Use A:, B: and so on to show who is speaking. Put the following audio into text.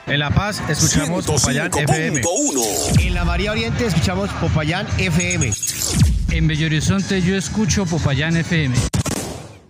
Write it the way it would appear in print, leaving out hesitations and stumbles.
A: En La Paz escuchamos Popayán FM.
B: 105.1.
A: En la María Oriente escuchamos Popayán FM.
C: En Bello Horizonte yo escucho Popayán FM.